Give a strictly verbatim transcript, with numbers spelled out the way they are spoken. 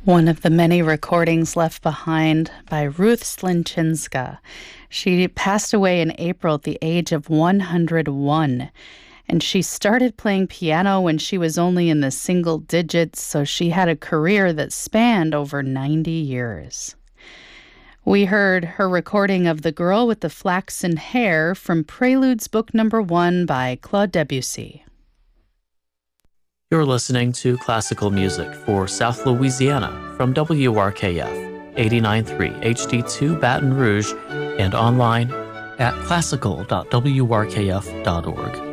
one of the many recordings left behind by Ruth Slinchinska. She passed away in April at the age of one hundred one, and she started playing piano when she was only in the single digits, so she had a career that spanned over ninety years. We heard her recording of The Girl with the Flaxen Hair from Preludes Book Number One by Claude Debussy. You're listening to classical music for South Louisiana from W R K F eighty-nine point three H D two Baton Rouge and online at classical dot w r k f dot org.